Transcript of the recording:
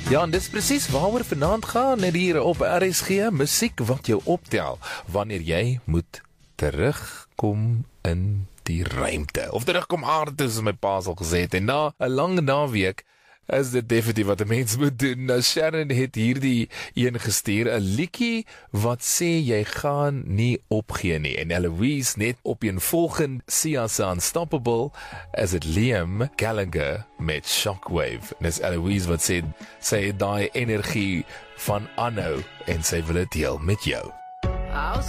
Ja, en dis presies waaroor vanaand gaan, net hier op RSG, musiek wat jou optel, wanneer jy moet terugkom in die ruimte, of terugkom aarde, soos my pa al gesê het, en na 'n lang naweek, is dit definitief wat 'n mens moet doen. Nou Sharon het hierdie een gestuur, 'n liedjie wat sê jy gaan nie opgee nie. En Eloise net op een volgende Sia se Unstoppable, is dit Liam Gallagher met Shockwave. En is Eloise wat sê, sy het daai energie van aanhou en sy wil dit deel met jou.